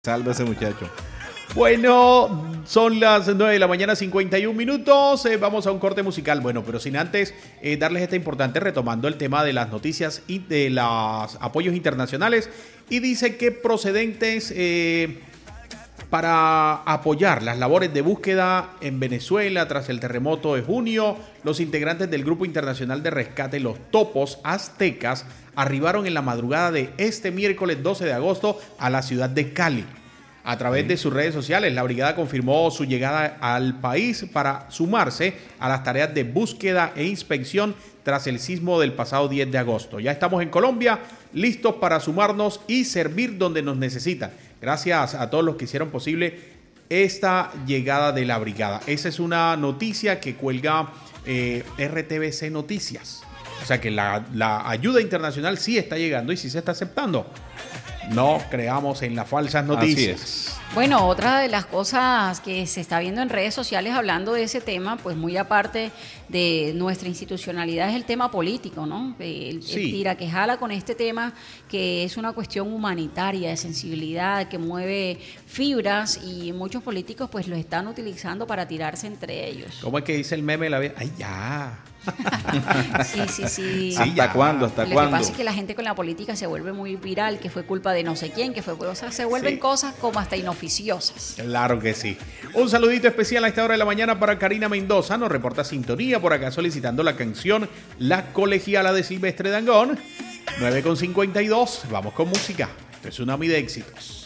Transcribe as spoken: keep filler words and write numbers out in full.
Salve ese muchacho. Bueno, son las nueve de la mañana, cincuenta y un minutos. Eh, vamos a un corte musical. Bueno, pero sin antes eh, darles esta importante, retomando el tema de las noticias y de los apoyos internacionales. Y dice que procedentes eh, para apoyar las labores de búsqueda en Venezuela tras el terremoto de junio, los integrantes del Grupo Internacional de Rescate, los Topos Aztecas, arribaron en la madrugada de este miércoles doce de agosto a la ciudad de Cali. A través de sus redes sociales, la brigada confirmó su llegada al país para sumarse a las tareas de búsqueda e inspección tras el sismo del pasado diez de agosto. Ya estamos en Colombia, listos para sumarnos y servir donde nos necesitan. Gracias a todos los que hicieron posible esta llegada de la brigada. Esa es una noticia que cuelga eh, R T V C Noticias. O sea que la, la ayuda internacional sí está llegando y sí se está aceptando. No creamos en las falsas noticias. Bueno, otra de las cosas que se está viendo en redes sociales hablando de ese tema, pues muy aparte de nuestra institucionalidad, es el tema político, ¿no? El, sí. el tira que jala con este tema, que es una cuestión humanitaria, de sensibilidad, que mueve fibras, y muchos políticos pues lo están utilizando para tirarse entre ellos. ¿Cómo es que dice el meme de la vida? ¡Ay, ya! Sí, sí, sí. ¿Hasta ya. cuándo? ¿Hasta Lo cuándo? Lo que pasa es que la gente con la política se vuelve muy viral, que fue culpa de no sé quién, que fue, o sea, se vuelven sí. cosas como hasta inoficiosas. Claro que sí. Un saludito especial a esta hora de la mañana para Karina Mendoza, nos reporta sintonía por acá solicitando la canción La Colegiala de Silvestre Dangond. nueve con cincuenta y dos, vamos con música. Esto es Tsunami de éxitos.